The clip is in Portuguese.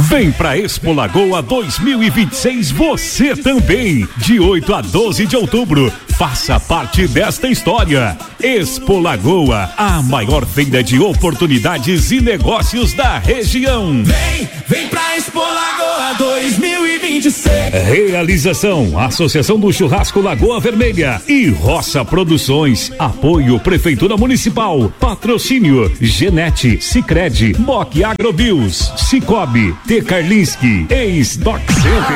Vem pra Expo Lagoa 2026 você também, de 8 a 12 de outubro. Faça parte desta história. Expo Lagoa, a maior feira de oportunidades e negócios da região. Vem pra Expo Lagoa 2026. Realização: Associação do Churrasco Lagoa Vermelha e Roça Produções. Apoio Prefeitura Municipal. Patrocínio Genete, Sicredi, Moc Agrobios, Cicobi, T. Karlinski, Ex-Doc Center.